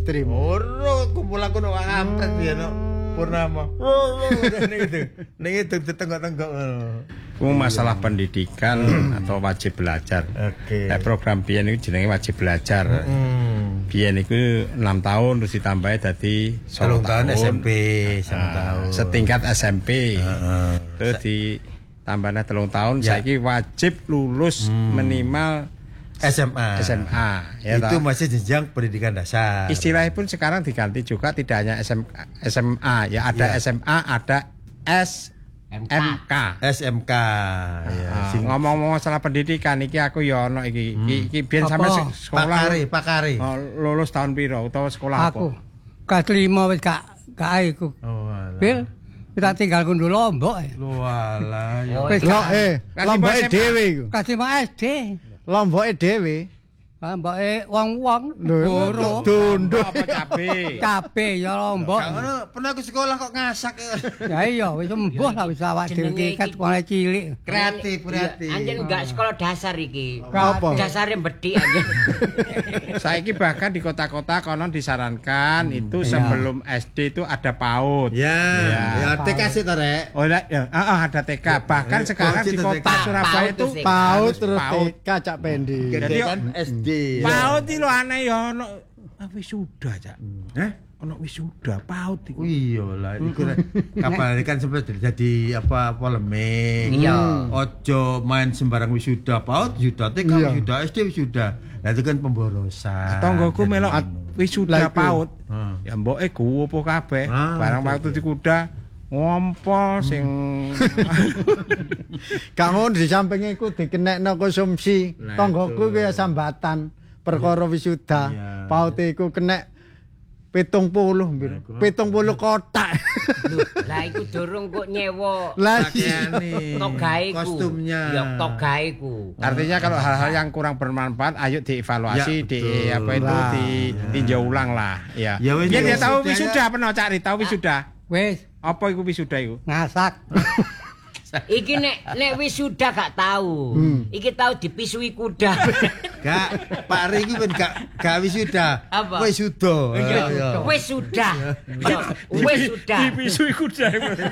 trimo. Ora kumpul aku nang kampret ya no. Purnama. Ning itu tenggok-tenggok. Masalah pendidikan atau wajib belajar. Oke. Program biyen iku jenenge wajib belajar. Biyen iku 6 tahun terus ditambahi dadi 3 tahun SMP, 1 tahun. Setingkat SMP. Terus ditambahna 3 tahun saiki wajib lulus minimal SMA. Ya itu toh? masih jenjang pendidikan dasar. Istilahnya pun sekarang diganti juga tidak hanya SMA ya ada SMA ada SMK. SMK. Ya, Ngomong-ngomong masalah pendidikan iki aku ya ono iki biyen sampe sekolah Pakari. lulus tahun piro utawa sekolah apa? Aku kelas 5 wis gak iku. Oh, alah. Bil, kita tinggal kundu Lombok. Walah. Wis Lomboke dhewe iku. kelas 5 SD. Lomboke dhewe. Lomboke wong-wong Lho, guru. dunduk Apa cabe? Cabe ya Lombok. Ngono, pernah aku sekolah kok ngasak. Ya iya wis sembuh lah wis awak dhewe tiket mulai cilik. Kreatif. Anjen enggak sekolah dasar iki. Apa? Dasare bedhik anjen. Saiki bahkan di kota-kota konon disarankan itu sebelum SD itu ada PAUD. Ya TK sih to, Rek. Oh ya, ada TK. Bahkan sekarang di kota Surabaya itu PAUD terus PAUD. TK cak pendek. Jadi kan SD. PAUD iki lho aneh ya ono wisuda, Cak. Ono wisuda PAUD iku. Iya lah, iku kapan kan sempat jadi polemik. Iya. Ojo main sembarang wisuda PAUD, wisuda TK, wisuda SD, wisuda. Nah itu kan pemborosan. Tonggoku melok wisuda PAUD. Hmm. Ya mboke gowo kabeh. Ah, Barang waktu dikuda ngompol sing Kangon di samping iku dikenekno konsumsi. Nah, Tonggoku ku ya sambatan perkara wisuda. Iya. Paut iku kenek 70 mbir. 70 kotak. Lah iku durung kok nyewa Lah Pakaiane, togaiku. kostumnya. Ya togaiku. artinya kalau hal-hal yang kurang bermanfaat ayo dievaluasi Ya, betul. ditinjau ulang lah ya. Ya, wis, Biar dia wis, tahu wis, wisuda pernah cari tahu wisuda. Wis Apa iku wisuda iku? ngasak. Iki nek wisuda gak tahu. Iki tahu dipisui kuda. Gak, Pak Ri iki ben gak wisuda. Apa? Wisuda. Wis sudah. Wis sudah. Dipisui kuda.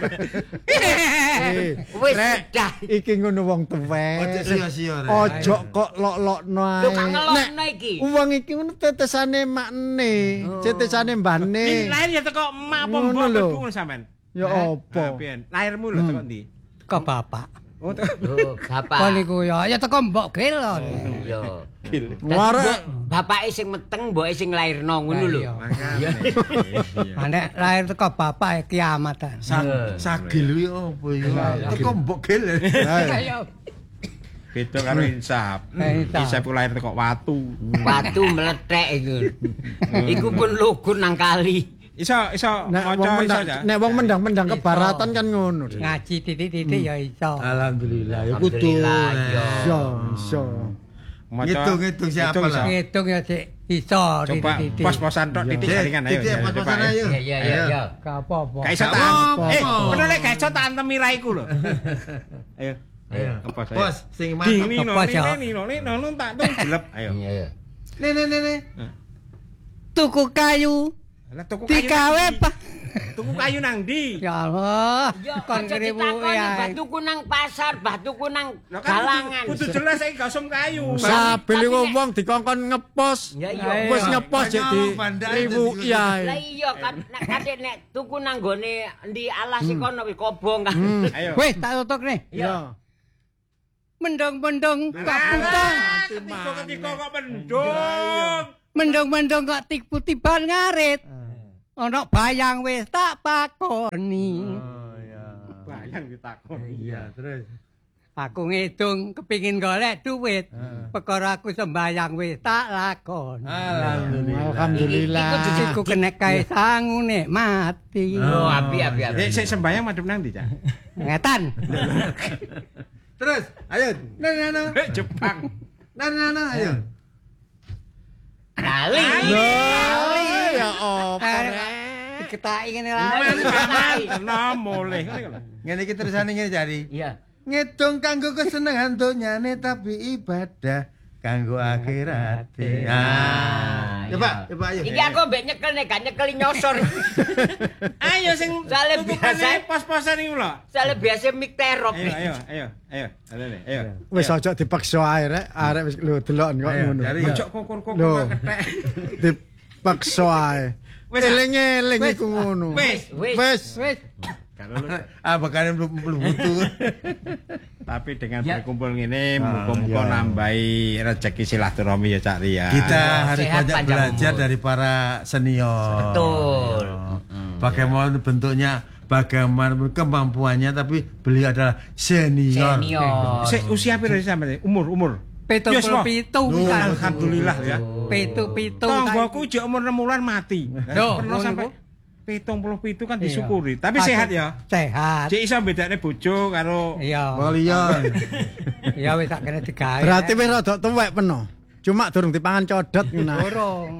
Wis sudah. iki ngono wong tuwek. Ojo sia-sia, Rek. Ojo kok lok-lokno ae. Lho gak ngelokno iki. Wong iki ngono tetesane makne, tetesane mbane. Lahir ya teko emak apa Ngono mbok lho. ngono sampean. Ya apa? Pian? Lahirmu lho teko ndi? Ke bapak. Oh, teko Oh, bapak. Kon niku ya teko mbok gil. Iya. Wara Bapake sing meteng, mboke sing lairno ngono lho. Iya. Nek lahir teko bapak kiamat. Sagil yo apa ya? Teko mbok gel. Ayo. beda karo insaf. Insaf. Insaf ku lahir teko watu. Watu meletek iku. Iku pun lugu nang kali. Iso maca iso ya. nek wong mendang-mendang ke baratan kan ngono. Ngaji titik-titik ya iso. Alhamdulillah ya kudu. Alhamdulillah, ya. Iso. Ngitung siapa lah. Ngitung ya sik iso Coba titik-titik. pos-posan tok titik jaringan ayo. Titik pos-posan ayo. Ya. Gak apa-apa. Gak iso tak. Bener lek gak iso tak antemi raiku lho. Ayo. Ayo. Apa saya? Bos, sing mantap. Dini no, Apa, Cok? no, tak tung jelep. Ayo. Iya. Nih. Tuku kayu Lah tuku kayu. digawe Pak. Tuku kayu nang ndi? Ya Allah, Ya kon aja keribu ditakoni ya. batuku nang pasar, batuku nang Lah kan galangan. kudu jelas saiki gosong kayu. Sabil iku wong dikongkon ngepos. Ya iya. Wis ngepos Banyak jadi bandar ribu jadi iya. Lah iya kan nek kate nek tuku nang gone ndi alas iki kono wis kobong kan. Ayo. Wis tak tutuk nih. Ya. Mendong-mendong kok putih. Ketika kok mendung. Mendong-mendong kok tiba-tiba ngarit. Ono bayang wis tak pakoni. Bayang ditakon. Iya, terus. Aku ngidung kepingin golek duit. Perkara aku sembayang wis tak lakon. Alhamdulillah. Iku kena kae sangune mati. Oh, api. Sik sembayang madhep nang ndi, Cak? Ngetan. Terus, ayo. Nah. Jepang. Nah, ayo. Kali. Ya apa? Kita ingin lah. Nah, mulih. Ngene iki terusane ngene jadi. Iya. Ngedong kanggo kesenengan donyane tapi ibadah. kanggo akhirate. Ah. Coba ayo. Iki aku mbek nyekel nek gak nyekeli nyosor. Ayo sing Soale biasa pos-posan iku lho. soalnya biasa mik terop. Ayo. Ayo. Wis aja dipaksa ae rek, arek wis lho delok kok ngono. Ojo kokon-kokon Lho. ketek. Dipaksa ae. Wis, Eling-eling iku ngono. Wis. Wis. Bakal belum butuh. Tapi dengan berkumpul ngene muga-muga nambahi rezeki silaturahmi ya Cak Ria. Kita harus Sehat, banyak panjang belajar umur. dari para senior. Betul. Bagaimana bentuknya, bagaimana kemampuannya, tapi beliau adalah senior. Sik usia piro sampeyan? Umur. Yes, Pak. 77 kan. Alhamdulillah ya. 77 Tonggoku jek umur 6 bulan mati. Loh, Pernah ngono sampai ku? 77 kan Iya. disyukuri. Tapi sehat ya. Sehat. Cek iso bedane bojo karo Iya. Balian. Ya wis tak kena digawe. Berarti wis rada tuwek peno. Cuma durung dipangan codot ngono. Durung.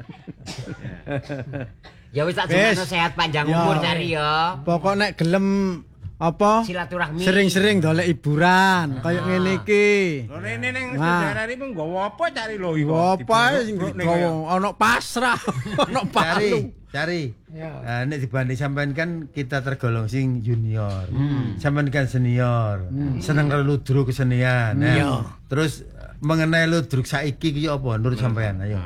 Ya wis tak Wis. jumano sehat panjang Ya. umur cari ya. Pokok nek gelem apa? Silaturahmi. Sering-sering dolek hiburan kaya ngene iki. Lho rene ning Wah. daerah iki nggawa apa cari lho iku. Apa sing digawa ana pasrah, ana palu. Cari. Ya. Nek dibanding sampean kan kita tergolong sing junior. Sampean kan senior. Seneng karo ludruk kesenian. Nah, Iya. terus mengenai ludruk saiki ki apa menurut sampean? Ayo.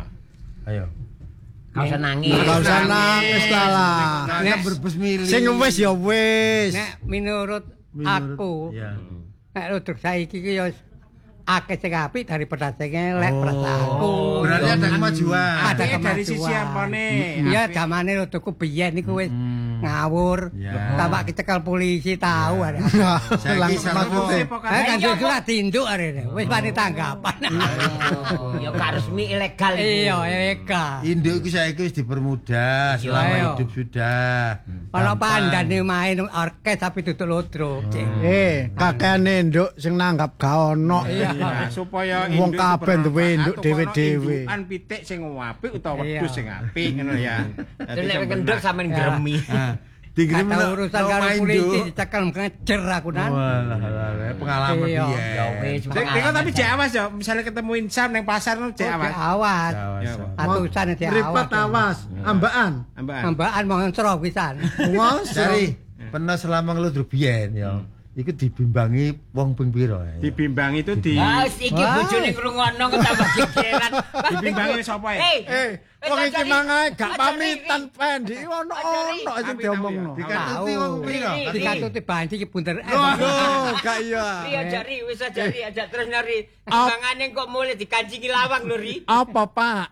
Kau usah nangis. Enggak usah nangis lah. Nek berbes milih. Sing wis ya wis. Nek menurut aku, Ya. nek ludruk saiki ki ya akeh sing apik daripada sing elek perasaanku. Berarti ada kemajuan. Ada Tapi dari sisi kemajuan. apane? Iya, zamane ludrukku biyen niku wis ngawur. Ya. Tambah kecekel polisi tahu ada. Saiki Langsung sampean Kan sudah tinduk arene. Wis pani tanggapan. Ya gak resmi ilegal itu. Iya, eka. induk iku saiki wis dipermudah selama Iya. hidup sudah. Ana Gampang. pandane main orkes tapi duduk ludruk. Cing. Kakekane nduk sing nanggap ga ono. Nah, supaya Wong induk kabeh bermanfaat, duwe induk kono dhewe-dhewe. indukan pitik sing apik utawa Iya. wedhus sing apik ngono ya. Terus nek kenduk sampean gremi. Nah, dikirim Kata urusan karo polisi dicekel ngejer aku nan. Walah, pengalaman Iya. piye. Ya wis. Dek tapi jek awas ya, misalnya ketemu insan ning pasar no jek awas. Awas. Ya, Atusan aja Mripat awas, ambaan. Ambaan. Ambaan mau ngentro pisan. Wes. Cari pernah selama ngeludruk biyen ya. Iku dibimbangi wong ping pira ya? Dibimbang itu di Ah, iki bojone ngrungokno kok tambah gegeran. dibimbangi sapa ya? Wong iki mangae gak pamitan pendi ono sing diomongno. Dikatuti wong pira? Dikatuti banci ki bunder. Waduh, gak iya. Ria jari wis jari aja terus nyari. Mangane kok mulai dikancingi lawang lho Ri. Apa, Pak?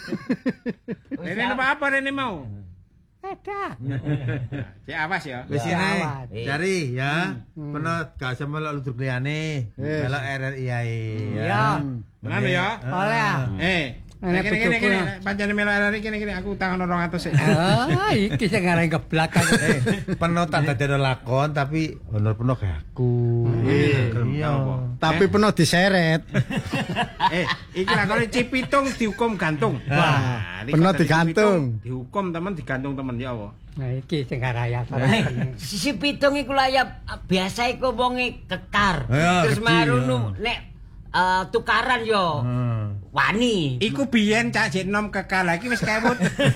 Ini apa rene mau? Ada. Cek awas ya. Wis Ya, ini awas. cari ya. Pernah gak usah melok ludruk liyane. Melok RRI ae. Iya. Tenan ya. Oleh. Nek Kene bojoku ya. pancene melo RRI kene aku tangan 200 sik. Ah, iki sing ngarang geblak. Pernah tak dadekno lakon tapi honor penuh gaku. Iya. Tapi penuh diseret. Iki lakone Cipitung dihukum gantung. Wah, penuh digantung. Dihukum temen digantung temen ya apa? Nah, iki sing ngaraya. Si pitung iku layap biasa iku wonge kekar. Ya, Terus kecil, marunu nek tukaran yo wani. Iku biyen Cak Jek Nom kekal lagi wis kewut.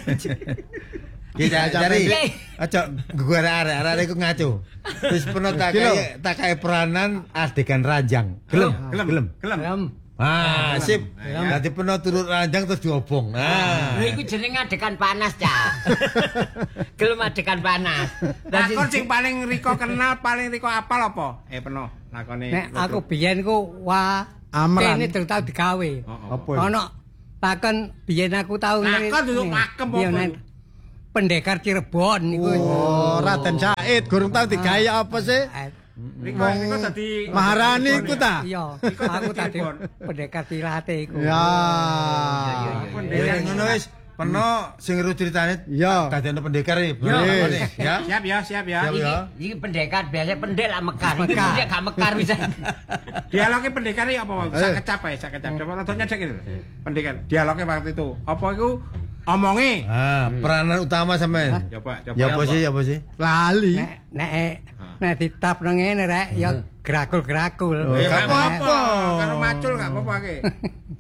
Kita cari. Aja gue arek-arek iku ngaco. Wis pernah tak kae peranan adegan ranjang. Gelem. Ah, sip. Dadi pernah turun ranjang terus diobong. Nah. Lha iku jenenge adegan panas, Cak. Gelem adegan panas. Lakon sing paling Riko kenal, paling Riko apal apa? Peno lakone. Nek aku biyen ku Amran. kene terus tau digawe. Apa? Ono takon biyen aku tau Lakon duduk pakem apa? Iya, Nek. Pendekar Cirebon niku. Oh, Raden Said gurung tau digaya apa sih? Riko dadi Maharani iku ta? Iya, aku tadi pendekar Tilate iku. Ya. Ya ngono wis. Pernah sing ngeru ceritane. Iya. Dadekno pendekar ya. Siap ya. Siap ya. Iki pendekar biasa pendek lah mekar. Iki pendek gak mekar bisa. Dialognya pendekar ya apa? Sak kecap ya, sak kecap. Coba nonton nyedek gitu. Pendekar. Dialognya waktu itu. Apa iku omongi? Ah, peranan utama sampean. Coba. Ya apa sih? Lali. Nek ditap nang ngene rek ya grakul-grakul. Gak apa-apa. Karo macul gak apa-apa ki.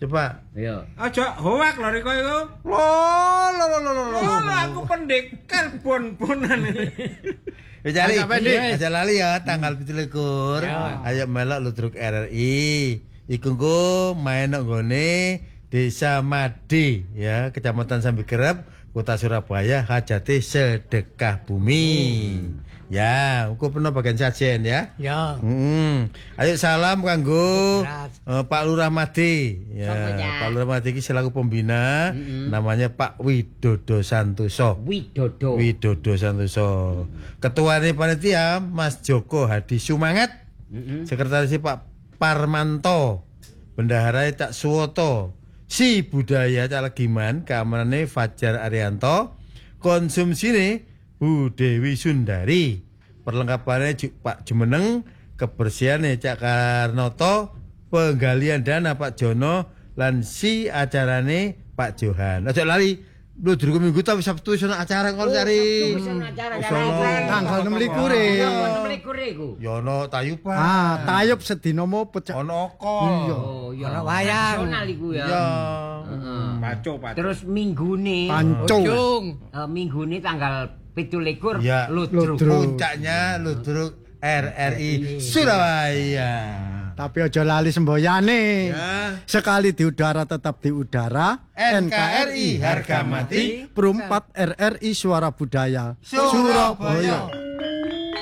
Coba. Yo. Aja hoak lho Riko iku. Loh. Aku pendekan pun-punan. Cari, Sampai di. aja lali ya tanggal 17. Ayo melok Ludruk RRI. Iku nggo main nang nggone Desa Madi ya, Kecamatan Sambikerep, Kota Surabaya, hajate sedekah bumi. Ya, engko peno bagian sajen ya. Ya. Ayo salam kanggo Beras. Pak Lurah Madi. Ya, Sampainya. Pak Lurah Madi iki selaku pembina, namanya Pak Widodo Santoso. Widodo. Widodo Santoso. Ketuane panitia Mas Joko Hadi Sumanget. Sekretarisnya Pak Parmanto. Bendaharanya Cak Suwoto. Si budaya Cak Legiman, keamanannya Fajar Arianto. Konsumsine Bu Dewi Sundari. Perlengkapannya Pak Jumeneng, kebersihannya Cak Karnoto, penggalian dana Pak Jono, lan si acarane Pak Johan. Aja lali, lu dulu minggu tapi Sabtu sana acara kalau cari. Tanggal 26 Yo, e. 26 iku. Yono Tayupan. Tayub sedina mau pecah. Ono Oko. Oh, yo Ora wayang. nasional iku ya. Ya. Paco. Terus minggune Panco. Ujung. minggune tanggal 17 Ya. Ludruk. Puncaknya Ludruk RRI Surabaya. Tapi aja lali semboyane. Ya. Sekali di udara tetap di udara. NKRI harga mati. Perumpat RRI Suara Budaya Surabaya.